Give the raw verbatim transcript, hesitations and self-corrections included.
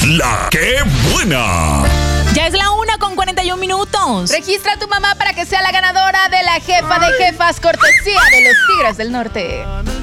La que buena. Ya es la una con cuarenta y un minutos. Registra a tu mamá para que sea la ganadora de la jefa de jefas, cortesía de los Tigres del Norte.